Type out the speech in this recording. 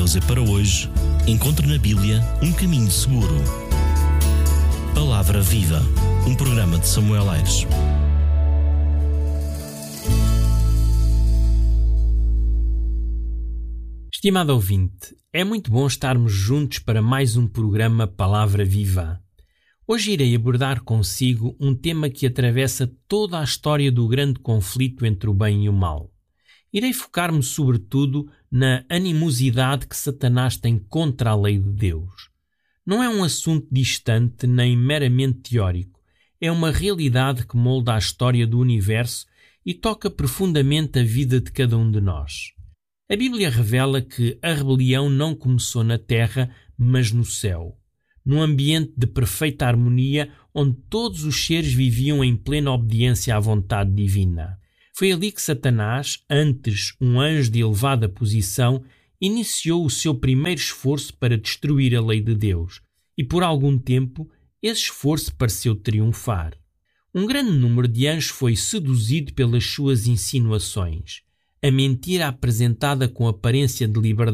Deus é para hoje, encontre na Bíblia um caminho seguro. Palavra Viva, um programa de Samuel Aires. Estimado ouvinte, é muito bom estarmos juntos para mais um programa Palavra Viva. Hoje irei abordar consigo um tema que atravessa toda a história do grande conflito entre o bem e o mal. Irei focar-me sobretudo na animosidade que Satanás tem contra a lei de Deus. Não é um assunto distante nem meramente teórico, é uma realidade que molda a história do universo e toca profundamente a vida de cada um de nós. A Bíblia revela que a rebelião não começou na terra, mas no céu, num ambiente de perfeita harmonia onde todos os seres viviam em plena obediência à vontade divina. Foi ali que Satanás, antes um anjo de elevada posição, iniciou o seu primeiro esforço para destruir a lei de Deus, e por algum tempo esse esforço pareceu triunfar. Um grande número de anjos foi seduzido pelas suas insinuações. A mentira apresentada com aparência de liberdade